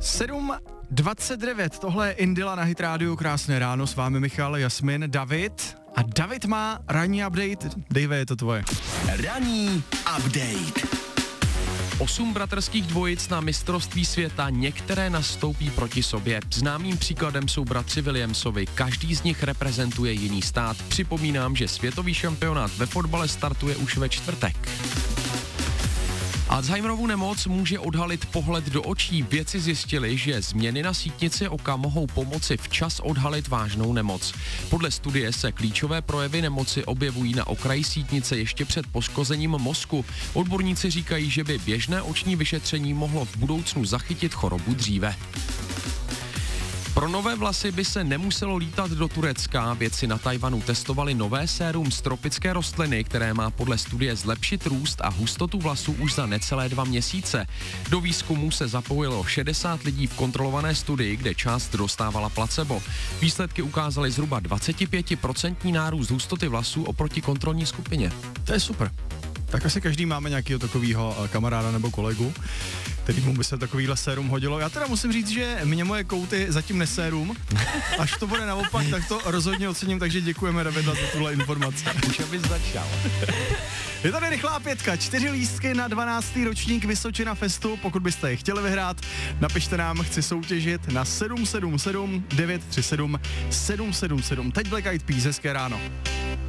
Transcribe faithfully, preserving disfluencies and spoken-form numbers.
sedm dvacet devět, tohle je Indila na Hit Radio, krásné ráno, s vámi Michal, Jasmin, David a David má ranní update. Dave, je to tvoje. Ranní update. Osm bratrských dvojic na mistrovství světa, některé nastoupí proti sobě. Známým příkladem jsou bratři Williamsovi, každý z nich reprezentuje jiný stát. Připomínám, že světový šampionát ve fotbale startuje už ve čtvrtek. Alzheimerovu nemoc může odhalit pohled do očí. Vědci zjistili, že změny na sítnici oka mohou pomoci včas odhalit vážnou nemoc. Podle studie se klíčové projevy nemoci objevují na okraji sítnice ještě před poškozením mozku. Odborníci říkají, že by běžné oční vyšetření mohlo v budoucnu zachytit chorobu dříve. Pro nové vlasy by se nemuselo lítat do Turecka. Vědci na Tajvanu testovali nové sérum z tropické rostliny, které má podle studie zlepšit růst a hustotu vlasů už za necelé dva měsíce. Do výzkumu se zapojilo šedesát lidí v kontrolované studii, kde část dostávala placebo. Výsledky ukázaly zhruba dvacet pět procent nárůst hustoty vlasů oproti kontrolní skupině. To je super. Tak asi každý máme nějakého takového kamaráda nebo kolegu, kterýmu by se takovýhle sérum hodilo. Já teda musím říct, že mě moje kouty zatím nesérum. Až to bude naopak, tak to rozhodně ocením, takže děkujeme, Davida, za tuhle informaci. Už abys začal. Je tady rychlá pětka, čtyři lístky na dvanáctý ročník Vysočina Festu. Pokud byste je chtěli vyhrát, napište nám, chci soutěžit na sedm sedm sedm devět tři sedm sedm sedm sedm. Teď Black Eyed Peas, hezké ráno.